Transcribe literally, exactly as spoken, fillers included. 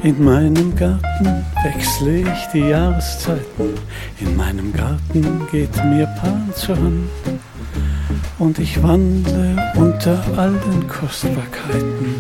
In meinem Garten wechsle ich die Jahreszeiten, in meinem Garten geht mir Pan zur Hand. Und ich wandle unter all den Kostbarkeiten